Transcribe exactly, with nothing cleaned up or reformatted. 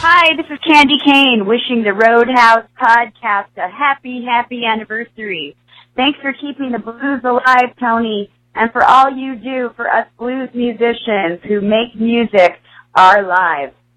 Hi, this is Candy Kane wishing the Roadhouse podcast a happy, happy anniversary. Thanks for keeping the blues alive, Tony, and for all you do for us blues musicians who make music our lives.